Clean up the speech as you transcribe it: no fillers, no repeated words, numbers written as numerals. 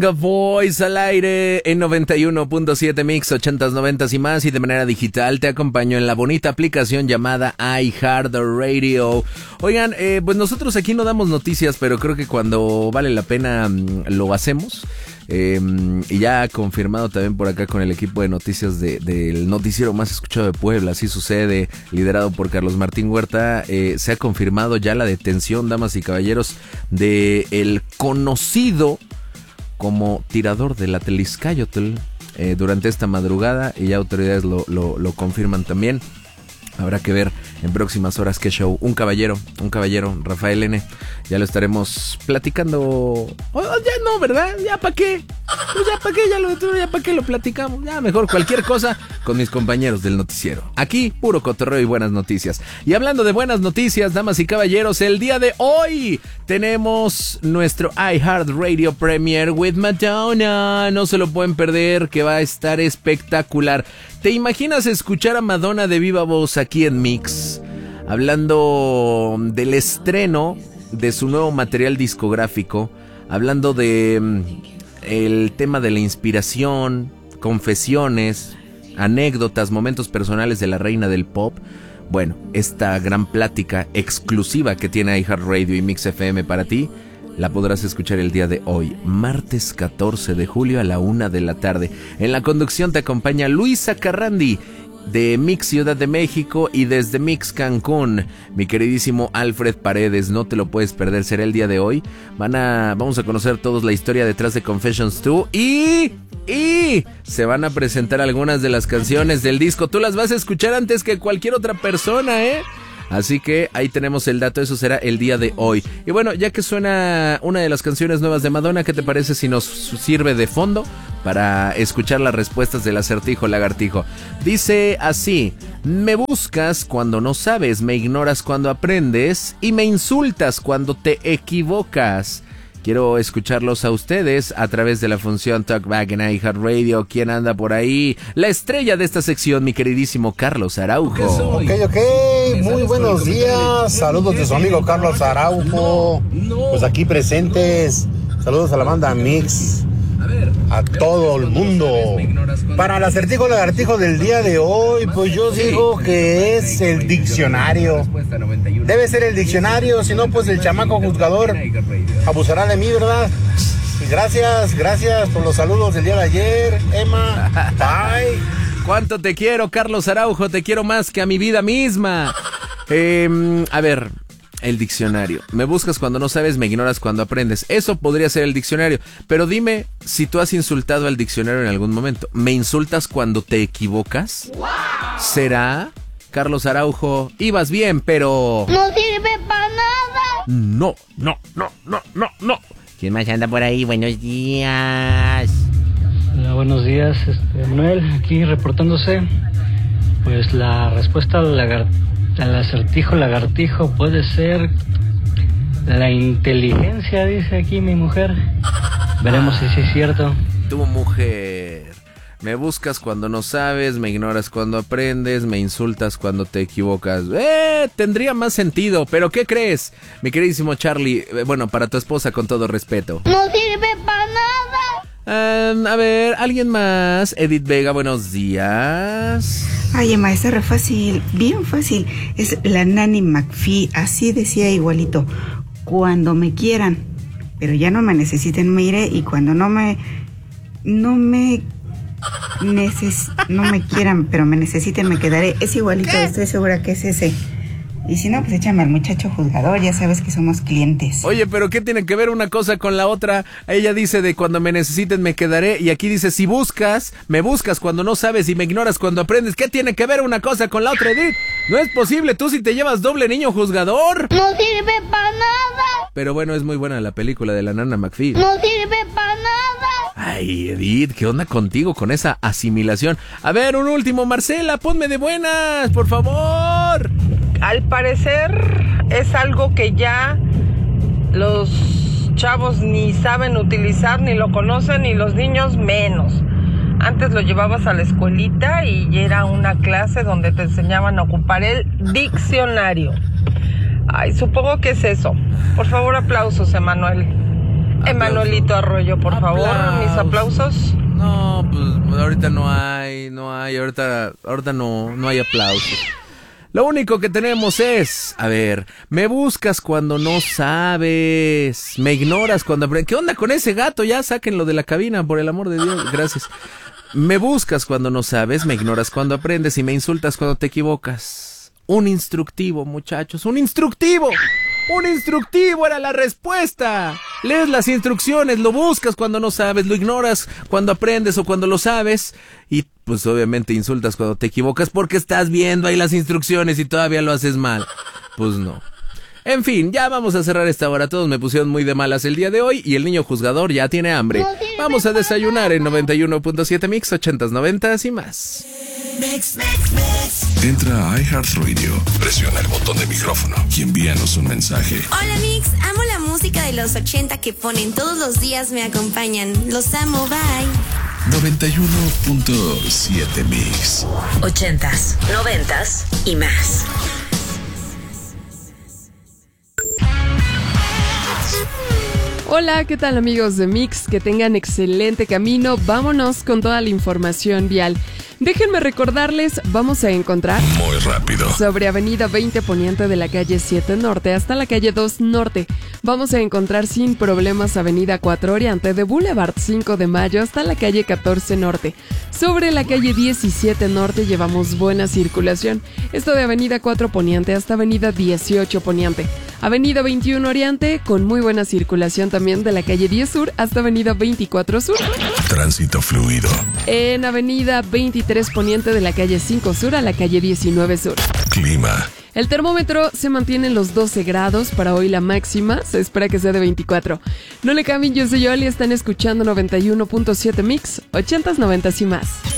Voice al aire en 91.7 Mix, 80s, 90s y más, y de manera digital te acompaño en la bonita aplicación llamada iHeartRadio. Oigan, pues nosotros aquí no damos noticias, pero creo que cuando vale la pena lo hacemos. Y ya confirmado también por acá con el equipo de noticias del noticiero más escuchado de Puebla, así sucede, liderado por Carlos Martín Huerta. Se ha confirmado ya la detención, damas y caballeros, de el conocido como tirador de la Tlixcayotl durante esta madrugada, y ya autoridades lo confirman también. Habrá que ver en próximas horas qué show. Un caballero, Rafael N. Ya lo estaremos platicando. Ya no, ¿verdad? ¿Ya para qué? Pues ya para qué, ya para qué lo platicamos. Ya mejor cualquier cosa con mis compañeros del noticiero. Aquí, puro cotorreo y buenas noticias. Y hablando de buenas noticias, damas y caballeros, el día de hoy tenemos nuestro iHeartRadio Premiere with Madonna. No se lo pueden perder, que va a estar espectacular. ¿Te imaginas escuchar a Madonna de viva voz aquí en Mix? Hablando del estreno de su nuevo material discográfico, hablando de el tema de la inspiración, confesiones, anécdotas, momentos personales de la reina del pop. Bueno, esta gran plática exclusiva que tiene iHeartRadio y Mix FM para ti, la podrás escuchar el día de hoy, martes 14 de julio a la 1 de la tarde. En la conducción te acompaña Luisa Carrandi de Mix Ciudad de México, y desde Mix Cancún, mi queridísimo Alfred Paredes. No te lo puedes perder, será el día de hoy. Vamos a conocer todos la historia detrás de Confessions 2 y se van a presentar algunas de las canciones del disco. Tú las vas a escuchar antes que cualquier otra persona, ¿eh? Así que ahí tenemos el dato, eso será el día de hoy. Y bueno, ya que suena una de las canciones nuevas de Madonna, ¿qué te parece si nos sirve de fondo para escuchar las respuestas del acertijo lagartijo? Dice así: me buscas cuando no sabes, me ignoras cuando aprendes y me insultas cuando te equivocas. Quiero escucharlos a ustedes a través de la función Talkback en iHeartRadio. ¿Quién anda por ahí? La estrella de esta sección, mi queridísimo Carlos Araujo. Ok, muy buenos días. Saludos de su amigo Carlos Araujo. Pues aquí presentes. Saludos a la banda Mix, a todo el mundo. Para el acertijo lagartijo del día de hoy, pues yo digo que es el diccionario. Debe ser el diccionario, si no pues el chamaco juzgador abusará de mí, ¿verdad? Gracias por los saludos del día de ayer, Emma. Bye. ¿Cuánto te quiero, Carlos Araujo? Te quiero más que a mi vida misma. A ver, el diccionario. Me buscas cuando no sabes, me ignoras cuando aprendes. Eso podría ser el diccionario. Pero dime si tú has insultado al diccionario en algún momento. ¿Me insultas cuando te equivocas? ¡Wow! ¿Será? Carlos Araujo, ibas bien, pero... ¡no sirve para nada! No. ¿Quién más anda por ahí? Buenos días. Hola, buenos días, Manuel, aquí reportándose. Pues la respuesta al acertijo lagartijo puede ser la inteligencia, dice aquí mi mujer. Veremos si sí es cierto. Tu mujer. Me buscas cuando no sabes, me ignoras cuando aprendes, me insultas cuando te equivocas. Tendría más sentido, pero ¿qué crees? Mi queridísimo Charlie, bueno, para tu esposa con todo respeto. ¡no sirve para nada! A ver, ¿alguien más? Edith Vega, buenos días. Ay, Emma, está re fácil, bien fácil. Es la Nanny McPhee, así decía igualito. Cuando me quieran, pero ya no me necesiten, me iré. Y cuando no me quieran, pero me necesiten, me quedaré. Es igualito, estoy segura que es ese. Y si no, pues échame al muchacho juzgador, ya sabes que somos clientes. Oye, pero ¿qué tiene que ver una cosa con la otra? Ella dice de cuando me necesiten me quedaré, y aquí dice si buscas, me buscas cuando no sabes y me ignoras cuando aprendes. ¿Qué tiene que ver una cosa con la otra, Edith? No es posible, tú sí te llevas doble, niño juzgador. ¡no sirve para nada! Pero bueno, es muy buena la película de la Nana McPhee. ¡no sirve para nada! Ay, Edith, ¿qué onda contigo con esa asimilación? A ver, un último, Marcela, ponme de buenas, por favor. Al parecer es algo que ya los chavos ni saben utilizar, ni lo conocen, y los niños menos. Antes lo llevabas a la escuelita y era una clase donde te enseñaban a ocupar el diccionario. Ay, supongo que es eso. Por favor, aplausos, Emanuel. Emanuelito Arroyo, por favor, mis aplausos. No, pues ahorita no hay, ahorita no hay aplausos. Lo único que tenemos es, a ver, me buscas cuando no sabes, me ignoras cuando aprendes. ¿Qué onda con ese gato? Ya sáquenlo de la cabina, por el amor de Dios, gracias. Me buscas cuando no sabes, me ignoras cuando aprendes y me insultas cuando te equivocas. Un instructivo, muchachos, un instructivo. Un instructivo era la respuesta. Lees las instrucciones, lo buscas cuando no sabes, lo ignoras cuando aprendes o cuando lo sabes y pues obviamente insultas cuando te equivocas porque estás viendo ahí las instrucciones y todavía lo haces mal. Pues no. En fin, ya vamos a cerrar esta hora. Todos me pusieron muy de malas el día de hoy y el niño juzgador ya tiene hambre. Vamos a desayunar en 91.7 Mix, 80s, 90s y más. Entra a iHeartRadio, presiona el botón de micrófono y envíanos un mensaje. Hola Mix, amo la música de los 80 que ponen todos los días, me acompañan. Los amo, bye. 91.7 Mix. 80s, 90s y más. Hola, ¿qué tal amigos de Mix? Que tengan excelente camino. Vámonos con toda la información vial. Déjenme recordarles, vamos a encontrar muy rápido sobre Avenida 20 Poniente de la calle 7 Norte hasta la calle 2 Norte. Vamos a encontrar sin problemas Avenida 4 Oriente de Boulevard 5 de Mayo hasta la calle 14 Norte. Sobre la calle 17 Norte llevamos buena circulación. Esto de Avenida 4 Poniente hasta Avenida 18 Poniente. Avenida 21 Oriente con muy buena circulación también de la calle 10 Sur hasta Avenida 24 Sur. Tránsito fluido. En Avenida 23 Poniente de la calle 5 Sur a la calle 19 Sur. Clima. El termómetro se mantiene en los 12 grados, para hoy la máxima se espera que sea de 24. No le cambien, yo soy Yoli, están escuchando 91.7 Mix, 80s, 90s y más.